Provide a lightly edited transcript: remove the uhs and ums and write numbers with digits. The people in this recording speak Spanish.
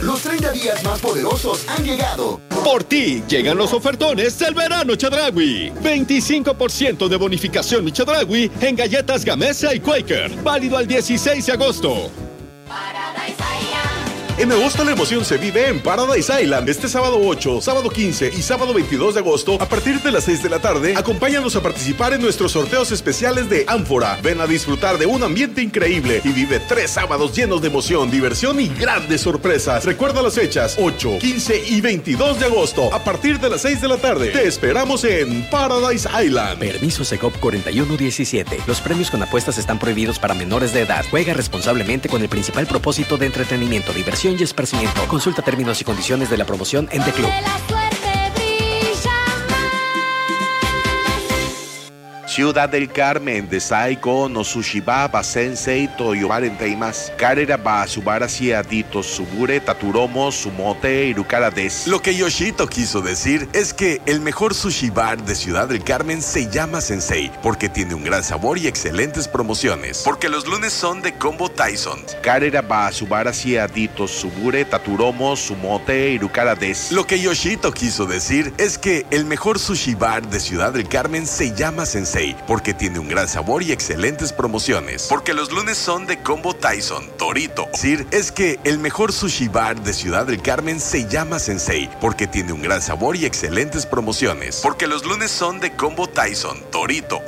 Los 30 días más poderosos han llegado. Por ti llegan los ofertones del verano Chedraui. 25% de bonificación Chedraui en galletas Gamesa y Quaker. Válido al 16 de agosto. En agosto la emoción se vive en Paradise Island. Este sábado 8, sábado 15 y sábado 22 de agosto, a partir de las 6 de la tarde, acompáñanos a participar en nuestros sorteos especiales de Ánfora. Ven a disfrutar de un ambiente increíble y vive 3 sábados llenos de emoción, diversión y grandes sorpresas. Recuerda las fechas 8, 15 y 22 de agosto, a partir de las 6 de la tarde. Te esperamos en Paradise Island. Permiso Segov 4117. Los premios con apuestas están prohibidos para menores de edad. Juega responsablemente con el principal propósito de entretenimiento, diversión y esparcimiento. Consulta términos y condiciones de la promoción en The Club. Ciudad del Carmen, Desai no Sushiba, Basensei, Toyobaren Teimas, Karera ba Subara Siadito, Subure, Taturomo, Sumote, Irukara des. Lo que Yoshito quiso decir es que el mejor sushi bar de Ciudad del Carmen se llama Sensei, porque tiene un gran sabor y excelentes promociones. Porque los lunes son de Combo Tyson. Karera ba Subara Siadito, Subure, Taturomo, Sumote, Irukara des. Lo que Yoshito quiso decir es que el mejor sushi bar de Ciudad del Carmen se llama Sensei, porque tiene un gran sabor y excelentes promociones. Porque los lunes son de Combo Tyson, Torito. Decir es que el mejor sushi bar de Ciudad del Carmen se llama Sensei, porque tiene un gran sabor y excelentes promociones. Porque los lunes son de Combo Tyson, Torito.